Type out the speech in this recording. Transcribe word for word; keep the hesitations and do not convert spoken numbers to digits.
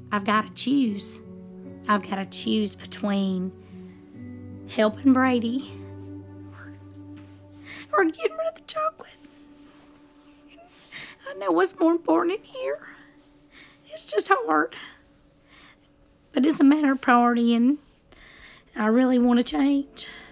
I've got to choose. I've got to choose between helping Brady or, or getting rid of the chocolate. I know what's more important in here. It's just hard. But it's a matter of priority, and I really want to change.